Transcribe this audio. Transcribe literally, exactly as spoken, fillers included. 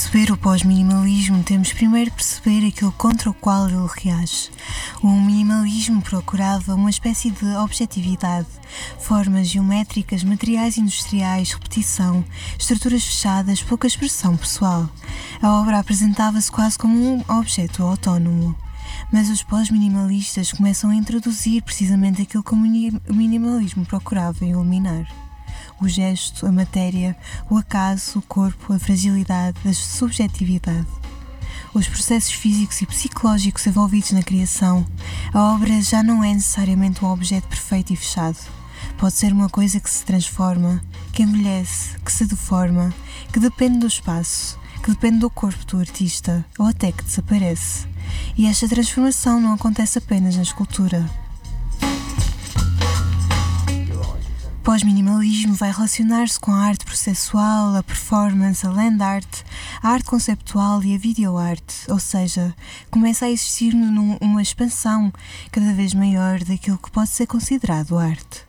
perceber o pós-minimalismo, temos primeiro de perceber aquilo contra o qual ele reage. O minimalismo procurava uma espécie de objetividade, formas geométricas, materiais industriais, repetição, estruturas fechadas, pouca expressão pessoal. A obra apresentava-se quase como um objeto autónomo. Mas os pós-minimalistas começam a introduzir precisamente aquilo que o minimalismo procurava eliminar. O gesto, a matéria, o acaso, o corpo, a fragilidade, a subjetividade. Os processos físicos e psicológicos envolvidos na criação, a obra já não é necessariamente um objeto perfeito e fechado. Pode ser uma coisa que se transforma, que envelhece, que se deforma, que depende do espaço, que depende do corpo do artista, ou até que desaparece. E esta transformação não acontece apenas na escultura. O pós-minimalismo vai relacionar-se com a arte processual, a performance, a land art, a arte conceptual e a videoarte, ou seja, começa a existir num, uma expansão cada vez maior daquilo que pode ser considerado arte.